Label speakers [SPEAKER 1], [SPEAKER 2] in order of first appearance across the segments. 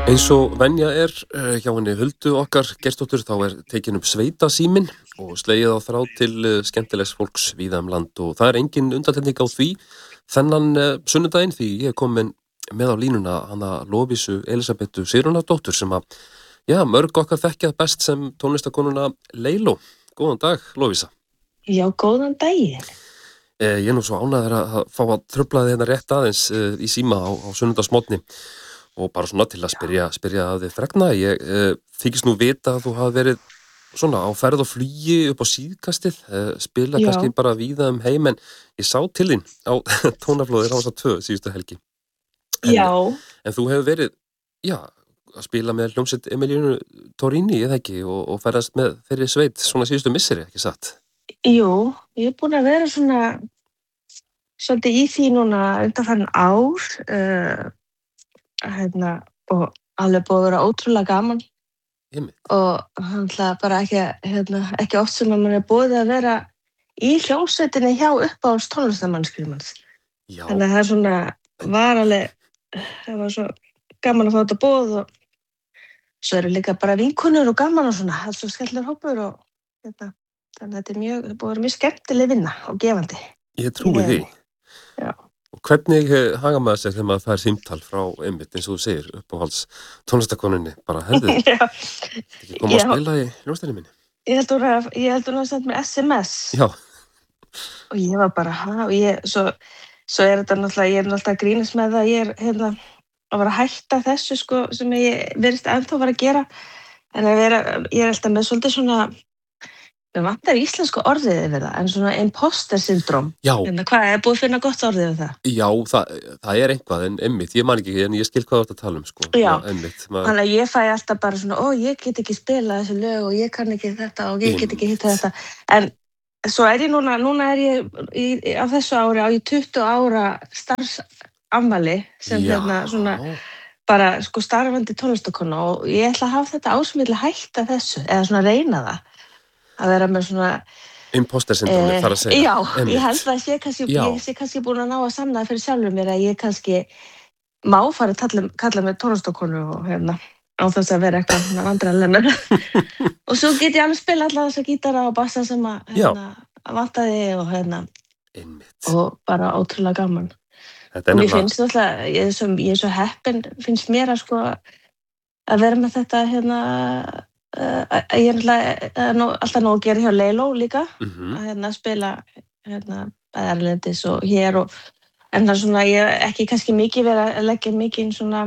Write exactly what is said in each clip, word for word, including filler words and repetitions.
[SPEAKER 1] Eins og venja er eh, hjá henni Huldu okkar Geirsdóttur þá er tekin upp sveitasíminn og slegið á þrá til eh, skemmtilegs fólks víða um land og það er engin undantekning á því þennan eh, sunnudaginn því ég kom með, með á línuna hana Lovísu Elísabetu Sigrúnardóttur sem að, já, mörg okkar þekkjað best sem tónlistakonuna Leiló. Góðan dag, Lovísa.
[SPEAKER 2] Já, góðan daginn.
[SPEAKER 1] Eh, ég er nú svo ánægður að fá að trufla þig hérna rétt aðeins eh, í síma á, á sunnudagsmorgni. Og bara svona til að spyrja, spyrja að þið fregna. Ég uh, þykist nú vita að þú hafi verið svona á ferð og flugi upp á síðkastið, uh, spila
[SPEAKER 2] Já.
[SPEAKER 1] kannski bara víða um heim, en ég sá til þín á tónaflóðir á þess að tvö síðustu helgi. En,
[SPEAKER 2] Já.
[SPEAKER 1] En þú hefur verið, já, að spila með hljómsveit Emilínu Torrini, eða ekki, og, og ferðast með þeirri sveit svona síðustu misseri, ekki satt?
[SPEAKER 2] Jú, ég er búin að vera svona svolítið í því núna undanfarin ár, uh, hérna, og alveg búið að vera ótrúlega gaman.
[SPEAKER 1] Einmitt.
[SPEAKER 2] Og hann bara ekki, hérna, ekki oft sem að mann er búið að vera í hljómsveitinni hjá uppáhalds tónlistarmannskjum hans.
[SPEAKER 1] Já.
[SPEAKER 2] Þannig að það er svona var alveg, það var svo gaman að fá þetta búið og svo eru líka bara vinkonur og gaman og svona, það er svo skemmtilegur hópur og hérna, þannig að þetta er mjög, það búið að vera mjög skemmtileg vinna og gefandi.
[SPEAKER 1] Ég trúi því.
[SPEAKER 2] Já.
[SPEAKER 1] Og hvernig haga maður sér þegar maður fær símtal frá einmitt, eins og þú segir, uppáhalds tónlistakonunni, bara herðu, ekki koma að spila í hljómsveitinni minni?
[SPEAKER 2] Ég held hún að, ég held hún að senda mér S M S.
[SPEAKER 1] Já.
[SPEAKER 2] Og ég var bara, ha, og ég, svo, svo er þetta náttúrulega, ég er náttúrulega að grínast með það að ég er, hérna, að vera að hætta þessu, sko, sem ég verðist ennþá var að gera, en að vera, ég er alltaf með svolítið svona, við vantar íslensku orðið yfir það, en svona imposter syndrom.
[SPEAKER 1] Já.
[SPEAKER 2] En hvað, er búið að finna gott orðið yfir það?
[SPEAKER 1] Já, það, það er einhvað, en einmitt, ég man ekki, en ég skil hvað þú ert að tala um, sko.
[SPEAKER 2] Já.
[SPEAKER 1] Einmitt. Maður...
[SPEAKER 2] Þannig að ég fæ alltaf bara svona, ó, ég get ekki spilað þessu lög og ég kann ekki þetta og ég get ekki hitta þetta. En svo er ég núna, núna er ég í, á þessu ári, á ég tuttugu ára starfsafmæli sem
[SPEAKER 1] Já.
[SPEAKER 2] hérna svona bara sko starfandi tónlistakona og ég ætla að hafa þetta ásmiðlega hætta þessu, eða svona reyna það. Að vera með svona
[SPEAKER 1] imposter syndrom,
[SPEAKER 2] eh,
[SPEAKER 1] þarf að segja.
[SPEAKER 2] Já,
[SPEAKER 1] Einmitt.
[SPEAKER 2] ég held að sé kannski,
[SPEAKER 1] Já.
[SPEAKER 2] ég sé kannski búin að ná að sanna það fyrir sjálfur mér að ég kannski má fara að tala, kalla mig tónlistakonu og hérna á þess að vera eitthvað svona vandræðalega og svo get ég alveg spila allar þessa gítara og bassa sem að hérna, vantaði og hérna
[SPEAKER 1] Einmitt.
[SPEAKER 2] og bara ótrúlega gaman.
[SPEAKER 1] Þetta er
[SPEAKER 2] Og mér
[SPEAKER 1] nefnilega-
[SPEAKER 2] finnst alltaf, ég er svo, ég er svo heppin, finnst mér að sko að vera með þetta hérna Uh, ég er alltaf, uh, nó, alltaf nóg að gera hjá Leiló líka
[SPEAKER 1] Mhm.
[SPEAKER 2] að hérna, spila hérna, bæði erlendis og hér og, en það er svona, ég hef ekki kannski mikið verið að leggja mikið svona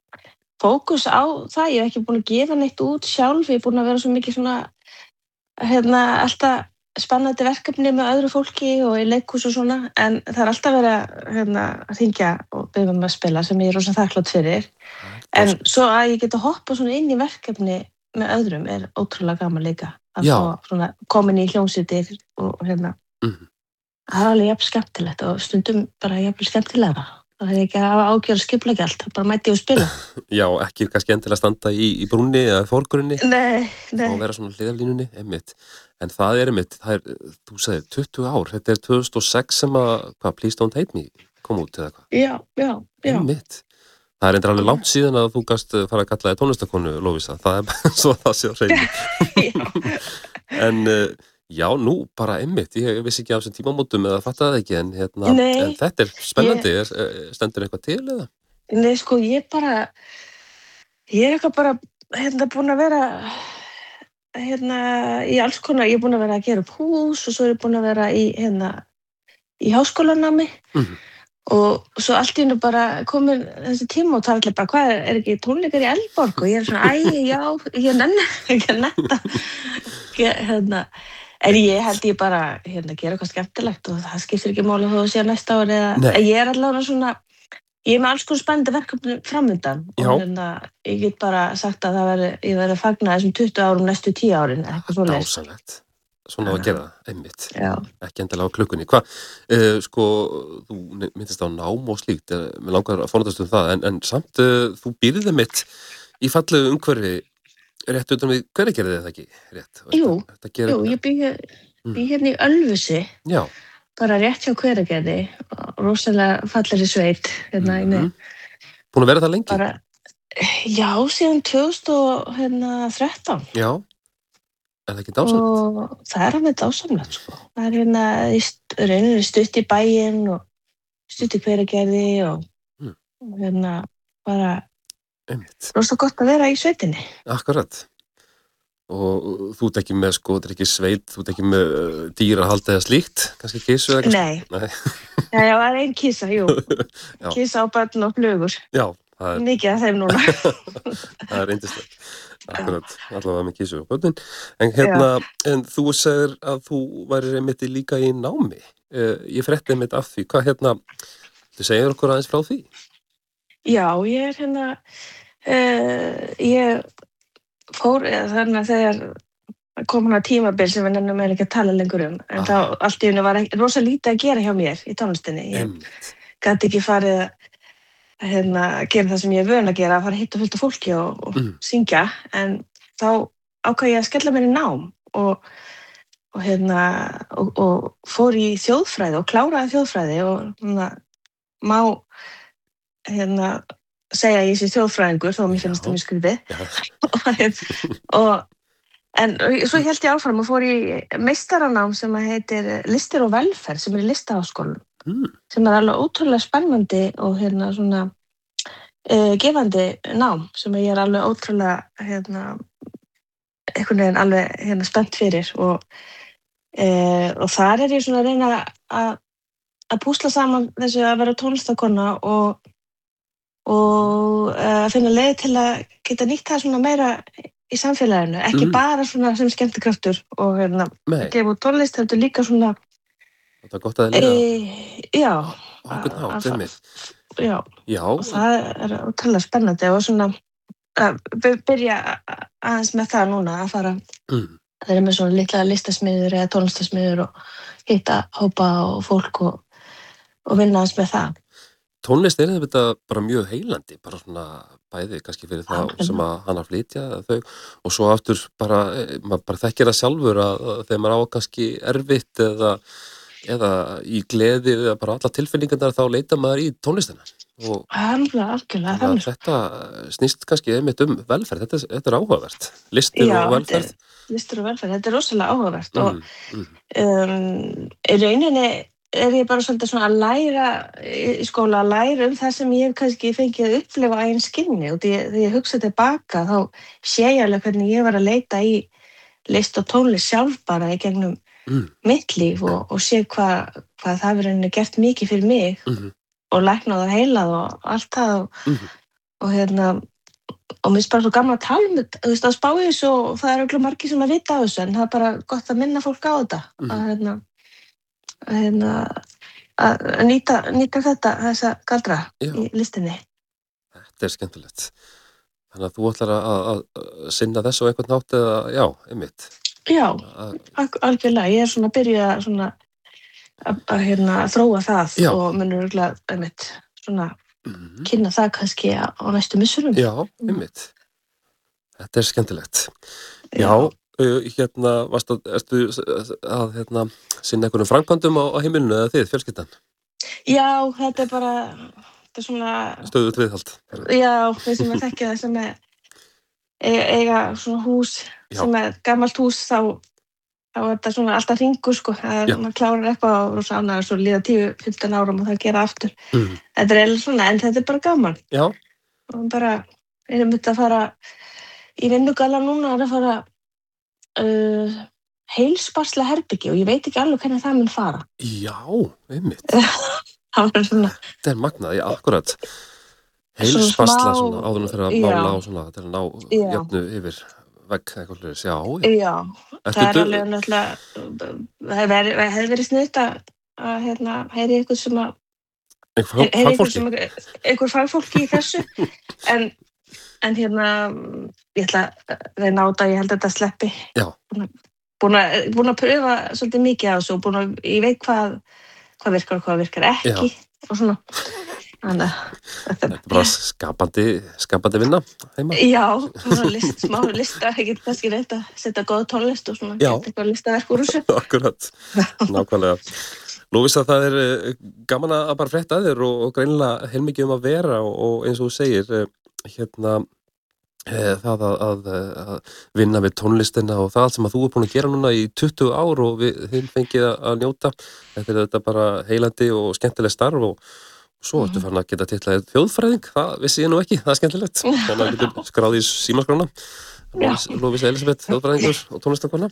[SPEAKER 2] fókus á það, ég hef ekki búin að gefa neitt út sjálf, ég er búin að vera svo mikið svona hérna, alltaf spennandi verkefni með öðru fólki og í leikhús og svona, en það er alltaf verið að hérna, hringja og biðja um að spila sem ég er rosa þakklátt fyrir, en svo að ég geta hoppað svona inn í verkefni með öðrum er ótrúlega gaman líka að
[SPEAKER 1] Já.
[SPEAKER 2] fá svona komin í hljómsveitir og hérna
[SPEAKER 1] Mhm.
[SPEAKER 2] það er alveg jafn skemmtilegt og stundum bara jafn skemmtilega það er ekki að hafa ágjör skiplega allt, það bara mæti og spila.
[SPEAKER 1] Já, ekki kannski endilega standa í, í brúnni eða fórgrunni
[SPEAKER 2] Nei, nei.
[SPEAKER 1] og vera svona hliðarlínunni, einmitt. En það er einmitt, það er, þú segir, tuttugu ár, þetta er tvö þúsund og sex sem að, hvað, Please Don't Hate Me kom út eða hvað?
[SPEAKER 2] Já, já, já.
[SPEAKER 1] Einmitt. Það er endur alveg langt síðan að þú gast fara að kalla þig tónlistakonu, Lovísa. Það er bara svo það sé á hreinu. En uh, já, nú bara einmitt. Ég vissi ekki af þessum tímamótum eða fattaði það ekki, en, hérna,
[SPEAKER 2] Nei.
[SPEAKER 1] en þetta er spennandi.
[SPEAKER 2] Ég-
[SPEAKER 1] Er, stendur eitthvað til eða?
[SPEAKER 2] Nei, sko, ég bara ég er eitthvað bara hérna búin að vera hérna í alls konar, ég er búin að vera að gera upp hús og svo er ég búin að vera í hérna í háskólanámi
[SPEAKER 1] Mhm.
[SPEAKER 2] og svo allt í hennu bara komin þessi tíma og það er allir bara, hvað er, er ekki tónleikar í Eldborg og ég er svona, æ, já, ég nenni ekki að netta hérna, en ég held ég bara hérna gera eitthvað skemmtilegt og það skiptir ekki máli þó að sé næsta ári eða,
[SPEAKER 1] Nei.
[SPEAKER 2] en ég er allavega svona ég er með alls konar spennandi verkefni framöndan
[SPEAKER 1] Já.
[SPEAKER 2] og hérna, ég get bara sagt að það veri, ég veri að fagna þessum tuttugu árum næstu tíu árin, eitthvað svoleiðis.
[SPEAKER 1] Dásanlegt. Svona á að gera það, einmitt.
[SPEAKER 2] Já.
[SPEAKER 1] Ekki endilega á klukkunni. Hvað, uh, sko, þú myndist á nám og slíkt, uh, mér langar að fórnast um það, en, en samt uh, þú býrðið mitt í fallegu umhverfi rétt utan við Hveragerði eða ekki, rétt?
[SPEAKER 2] Jú,
[SPEAKER 1] Þetta gerir-
[SPEAKER 2] jú, ég bý, bý hérna í Ölfusi,
[SPEAKER 1] Já.
[SPEAKER 2] bara rétt hjá Hveragerði, rosalega fallegri sveit, hérna,
[SPEAKER 1] Mhm.
[SPEAKER 2] mm
[SPEAKER 1] Búin að vera það lengi?
[SPEAKER 2] bara, Já, síðan tvö þúsund og þrettán.
[SPEAKER 1] Já, er það ekki dásamlegt?
[SPEAKER 2] Og það er alveg dásamlegt, sko. Það er hérna í st- rauninni stutt í bæinn og stutt í Hveragerði og
[SPEAKER 1] Mm.
[SPEAKER 2] og hérna bara
[SPEAKER 1] Einmitt,
[SPEAKER 2] rosa gott að vera í sveitinni.
[SPEAKER 1] akkurat. Og þú ert ekki með, sko, þetta er ekki sveit, þú ert ekki með uh, dýrahald eða slíkt, kannski kisu eða kannski?
[SPEAKER 2] Nei,
[SPEAKER 1] Nei.
[SPEAKER 2] já, já, það er ein kisa, jú.
[SPEAKER 1] Já.
[SPEAKER 2] Kisa á börn og flugur.
[SPEAKER 1] Já, það er,
[SPEAKER 2] Mikið af þeim núna.
[SPEAKER 1] það er reyndislegt. Akkurat, allavega með kísu og börnin. En hérna, en þú segir að þú væri einmitt í líka í námi. Uh, ég frétti einmitt af því. Hvað hérna, þú segir okkur aðeins frá því?
[SPEAKER 2] Já, ég er hérna, uh, ég fór, eða þannig að þegar kom hana tímabil sem við nefnum ekki að tala lengur um, en
[SPEAKER 1] Ah.
[SPEAKER 2] þá allt í hennu var ekki, rosa lítið að gera hjá mér í tónlistinni. Ég
[SPEAKER 1] Einmitt.
[SPEAKER 2] gat ekki farið að hérna, gera það sem ég er vön að gera, að fara að hitta fullt af fólki og, og
[SPEAKER 1] Mm.
[SPEAKER 2] syngja, en þá ákvað ég að skella mér í nám og, og, hérna, og, og fór í þjóðfræði og kláraði þjóðfræði og hérna, má hérna, segja að ég sé þjóðfræðingur þó að mér finnst
[SPEAKER 1] Já.
[SPEAKER 2] það mjög skrítið.
[SPEAKER 1] Já.
[SPEAKER 2] og En svo hélt ég áfram og fór í meistaranám sem að heitir Listir og velferð sem er í Listaháskólanum,
[SPEAKER 1] Mm.
[SPEAKER 2] sem er alveg ótrúlega spennandi og hérna svona uh, gefandi nám sem ég er alveg ótrúlega hérna einhvern veginn alveg hérna spennt fyrir og, uh, og þar er ég svona að reyna að að púsla saman þessu að vera tónlistarkona og og uh, að finna leið til að geta nýtt það svona meira í samfélaginu, ekki
[SPEAKER 1] Mm.
[SPEAKER 2] bara svona sem skemmtikraftur og hérna
[SPEAKER 1] Nei,
[SPEAKER 2] að gefa út tónlist, heldur líka svona
[SPEAKER 1] þetta er gott að þið líka
[SPEAKER 2] e, já,
[SPEAKER 1] á einhvern hátt,
[SPEAKER 2] að-
[SPEAKER 1] einmitt.
[SPEAKER 2] já,
[SPEAKER 1] Já,
[SPEAKER 2] og það er ótrúlega spennandi og svona að by- byrja a- aðeins með það núna að fara,
[SPEAKER 1] mm.
[SPEAKER 2] það er með svona litla listasmiður eða tónlistasmiður og hitta hópa og fólk og, og vinna aðeins með það.
[SPEAKER 1] tónlist er þetta bara mjög heilandi, bara svona bæði kannski fyrir það
[SPEAKER 2] Algjörlega.
[SPEAKER 1] sem að hann að flytja þau og svo aftur bara, eh, maður bara þekkir það sjálfur að, að þegar maður á kannski erfitt eða, eða í gleði eða bara alla tilfinningarnar þá leita maður í tónlistina og
[SPEAKER 2] Alveg, algjörlega,
[SPEAKER 1] þannig
[SPEAKER 2] þannig.
[SPEAKER 1] að þetta snýst kannski einmitt um velferð, þetta, er- þetta er áhugavert, listir
[SPEAKER 2] Já,
[SPEAKER 1] og
[SPEAKER 2] þetta
[SPEAKER 1] velferð.
[SPEAKER 2] er listur og velferð, þetta er rosalega áhugavert og
[SPEAKER 1] Mm, mm,
[SPEAKER 2] um, í rauninni er ég bara svolítið svona að læra í skóla, að læra um það sem ég hef kannski fengið að upplifa á eigin skinni og því þegar ég hugsa tilbaka þá sé ég alveg hvernig ég var að leita í list og tónlist sjálf bara í gegnum
[SPEAKER 1] mm,
[SPEAKER 2] mitt líf og, og sé hvað hva það hefur rauninni gert mikið fyrir mig
[SPEAKER 1] mm,
[SPEAKER 2] og læknað og heilað og allt það og,
[SPEAKER 1] mm.
[SPEAKER 2] og hérna og mér finnst bara svo gaman að tala um þetta, þú veist, að spá í þessu og það er örugglega margir sem að vita á þessu en það er bara gott að minna fólk á þetta
[SPEAKER 1] Mhm.
[SPEAKER 2] að hérna að, hérna, að að nýta, nýta þetta, þessa galdra
[SPEAKER 1] Já.
[SPEAKER 2] í listinni.
[SPEAKER 1] Þetta er skemmtilegt. Þannig að þú ætlar að, að, að sinna þessu á einhvern nátt eða, já, einmitt.
[SPEAKER 2] Já,
[SPEAKER 1] Að,
[SPEAKER 2] al- algjörlega, ég er svona að byrja svona að, að hérna, þróa það
[SPEAKER 1] Já.
[SPEAKER 2] og munur örugglega einmitt svona
[SPEAKER 1] mm,
[SPEAKER 2] kynna það kannski á á næstu missurum.
[SPEAKER 1] já, einmitt. Þetta er skemmtilegt. Já, uh, hérna, varstu, ertu að hérna, sinna einhvernum framkvæmdum á, á heimilinu eða þið, fjölskyldan?
[SPEAKER 2] Já, þetta er bara, þetta er svona,
[SPEAKER 1] Stöðut viðhald.
[SPEAKER 2] já, við sem að þekkja það sem er eiga, eiga svona hús
[SPEAKER 1] Já.
[SPEAKER 2] sem er gamalt hús þá, þá er þetta svona alltaf hringur sko, það
[SPEAKER 1] Já.
[SPEAKER 2] er, maður klárar eitthvað og rosa annað svo líða tíu til fimmtán árum og það gera aftur.
[SPEAKER 1] Mm.
[SPEAKER 2] Þetta er eiginlega svona, en þetta er bara gaman
[SPEAKER 1] Já,
[SPEAKER 2] og bara erum þetta að fara í vinnugala núna er að fara uh, heilsparsla herbyggi og ég veit ekki alveg hvernig það mun fara.
[SPEAKER 1] já, einmitt.
[SPEAKER 2] Það var svona,
[SPEAKER 1] Þetta er magnað, já, akkurat.
[SPEAKER 2] Svona
[SPEAKER 1] Heilsparsla
[SPEAKER 2] smá-
[SPEAKER 1] svona áður en þeirra
[SPEAKER 2] já.
[SPEAKER 1] mála og svona, til að ná
[SPEAKER 2] Já.
[SPEAKER 1] jöfnu yfir vegg eitthvað hlutis. Já, já.
[SPEAKER 2] já,
[SPEAKER 1] Ertu
[SPEAKER 2] það er
[SPEAKER 1] du-
[SPEAKER 2] alveg náttúrulega, það hefði verið, hefði verið sniðt að, að hérna, heyri ykkur sem að,
[SPEAKER 1] einhver
[SPEAKER 2] heyri ykkur
[SPEAKER 1] fagfólki?
[SPEAKER 2] sem að, ykkur fagfólki í þessu, en, en hérna, ég ætla að reyna á þetta, ég held að þetta sleppi.
[SPEAKER 1] Já.
[SPEAKER 2] Búin að, búin að pröfa svolítið mikið á þessu og búin að, ég veit hvað, hvað virkar og hvað virkar ekki og svona. Þannig að þetta
[SPEAKER 1] Þetta er bara skapandi, skapandi vinna heima.
[SPEAKER 2] Já, svona list, smá lista, ég get kannski reynt að setja góða tónlist og svona
[SPEAKER 1] Já.
[SPEAKER 2] geta eitthvað listaverk úr þessu.
[SPEAKER 1] Akkurat, nákvæmlega. Lúvísa, það er eh, gaman að bara frétta að þér og, og greinilega heilmikið um að vera og, og eins og þú segir, eh, hérna, það að, að, að vinna við tónlistina og það allt sem að þú er búin að gera núna í tuttugu ár og við þinn fengið að njóta. Þetta er þetta bara heilandi og skemmtileg starf og svo ertu farin að geta titlaðið þjóðfræðing, það vissi ég nú ekki, það er skemmtilegt. Þannig að getur skráð í símaskrána. Lóvísa Elisabeth, þjóðfræðingur og tónlistakona.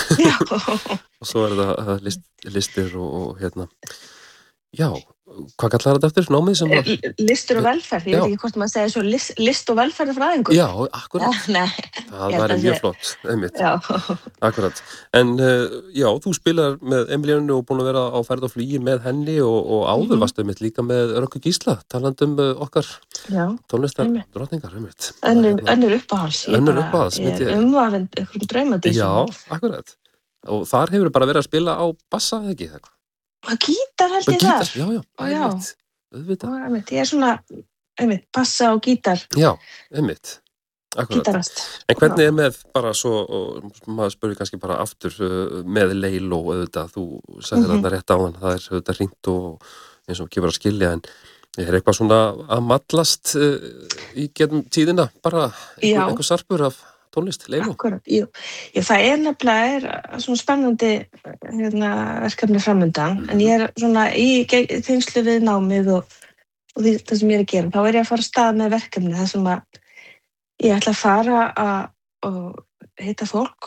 [SPEAKER 1] Og svo er það list, listir og, og hérna, já, hvað kallar þetta eftir? Námið sem að...
[SPEAKER 2] Listur og velferð, ég já. Veit ekki hvort maður segir svo list, list og velferðarfræðingur.
[SPEAKER 1] Já, akkurat.
[SPEAKER 2] Ja,
[SPEAKER 1] það væri mjög flott, einmitt. Já. Akkurat. En uh, já, þú spilar með Emilíönu og búin að vera á ferð og flugi með henni og, og áður mm-hmm. varstu einmitt líka með Röggu Gísla, talandum uh, okkar tónlistar drottningar, einmitt.
[SPEAKER 2] Önnur, önnur uppáhals.
[SPEAKER 1] Önnur uppáhals.
[SPEAKER 2] Ég er umvafinn einhverjum draumadísum.
[SPEAKER 1] Já, akkurat. Og þar hefur bara verið að spila á bassa, ekki það?
[SPEAKER 2] Og gítar held ég
[SPEAKER 1] gítar,
[SPEAKER 2] þar.
[SPEAKER 1] Já, já, einmitt.
[SPEAKER 2] Auðvitað. Einmitt, ég er svona, einmitt, bassa og gítar.
[SPEAKER 1] Já, einmitt. Akkurat.
[SPEAKER 2] Gítarast.
[SPEAKER 1] En hvernig er með bara svo, og maður spurði kannski bara aftur með Leiló auðvitað, þú sagði mm-hmm. þarna rétt á hann, það er auðvitað hringt og eins og gefur að skilja, en er eitthvað svona að mallast uh, í getum tíðina, bara einhver, einhver sarpur af tónlist, Leiló?
[SPEAKER 2] Akkurat, jú. Ég, það er nefnilega er svona spennandi hérna, verkefni framundan, mm. en ég er svona í tengslu við námið og, og því, það sem ég er að gera. Þá er ég að fara að stað með verkefni þar sem að ég ætla að fara að og hitta fólk,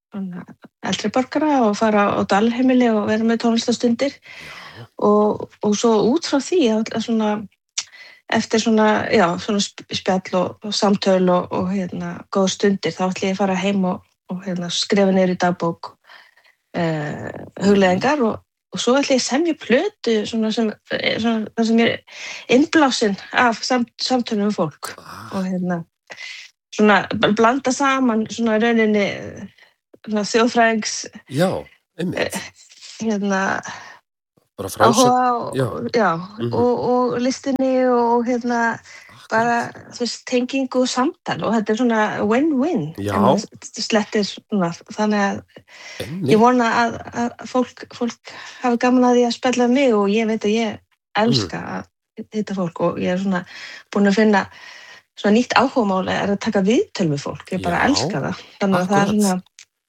[SPEAKER 2] eldri borgara og fara á dvalarheimili og vera með tónlistastundir og, og svo út frá því að svona eftir svona, já, svona spjall og, og samtöl og, og hérna, góð stundir, þá ætla ég að fara heim og, og hérna, skrifa niður í dagbók uh, hugleiðingar og, og svo ætla ég að semja plötu svona sem, svona, það sem ég er innblásin af samt, samtölum um fólk og hérna, svona blanda saman svona rauninni svona, þjóðfræðings
[SPEAKER 1] Já, einmitt
[SPEAKER 2] hérna
[SPEAKER 1] bara frásögn,
[SPEAKER 2] og, já, já mm-hmm. og, og listinni og hérna bara þess tengingu og samtal og þetta er svona win-win slettir svona, þannig að Enni. Ég vona að, að fólk, fólk hafi gaman að því að spjalla mig og ég veit að ég elska mm. að hitta fólk og ég er svona búin að finna svona nýtt áhugamáli er að taka viðtöl við fólk, ég bara já, elska það þannig að það er svona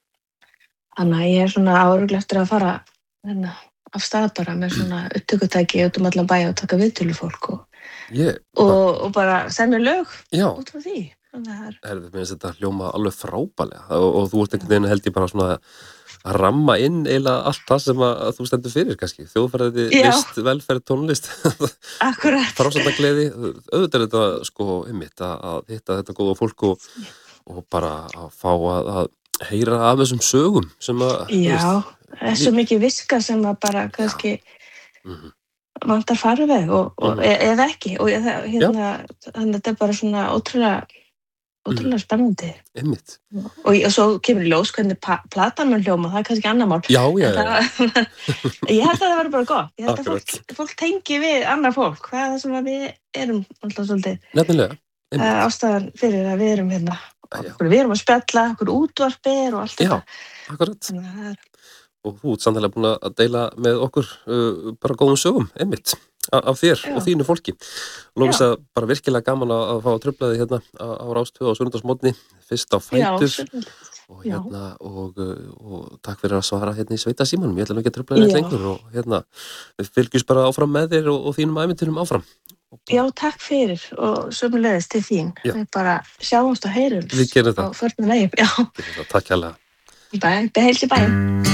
[SPEAKER 2] þannig að ég er svona árugglega eftir að fara hérna af stað bara með svona upptökutæki út um allan bæja og taka viðtölu fólk og, yeah, og, og bara semja lög já. Út frá því. Þannig að
[SPEAKER 1] það er þetta hljóma alveg frábælega og, og þú ert einhvern veginn held ég bara svona að ramma inn eiginlega allt það sem að, að þú stendur fyrir kannski. Þjóðfræði, list, velferð, tónlist.
[SPEAKER 2] Akkurat.
[SPEAKER 1] Frásögnagleði. Auðvitað er þetta sko einmitt að, að hitta þetta góða fólk og, og bara að fá að, að heyra af þessum sögum sem að
[SPEAKER 2] já. Veist, það er svo mikið viska sem að bara kannski mm-hmm. vantar farveg og, og mm-hmm. eða ekki og hérna, þannig að þetta er bara svona ótrúlega, ótrúlega spennandi
[SPEAKER 1] einmitt
[SPEAKER 2] og, og svo kemur ljós hvernig pa- platan mun hljóma, það er kannski annar mál
[SPEAKER 1] já, já, já.
[SPEAKER 2] Það, ég held að það verður bara gott ég held að fólk, fólk tengi við annar fólk hvað er það sem við erum alltaf svolítið
[SPEAKER 1] nefnilega
[SPEAKER 2] uh, ástæðan fyrir að við erum hérna við erum að spjalla, okkur útvarpir og allt
[SPEAKER 1] já,
[SPEAKER 2] þetta
[SPEAKER 1] akkurat og þú ert sannlega búin að deila með okkur uh, bara góðum sögum, einmitt af þér já. Og þínu fólki Lóvísa, bara virkilega gaman að, að fá að trufla þig hérna á, á Rástvö á sunnudagsmorgni fyrst á fætur já, og, hérna, og, og takk fyrir að svara hérna í Sveita símanum, ég ætla nú ekki að trufla þig lengur og hérna, við fylgjumst bara áfram með þér og, og þínum ævintýrum áfram
[SPEAKER 2] Já, takk fyrir og sömuleiðis til þín já. Við bara sjáumst og heyrumst
[SPEAKER 1] Við gerum það
[SPEAKER 2] og förnum veginn, já
[SPEAKER 1] Takk hérlega
[SPEAKER 2] Bæ, beheilsi bæ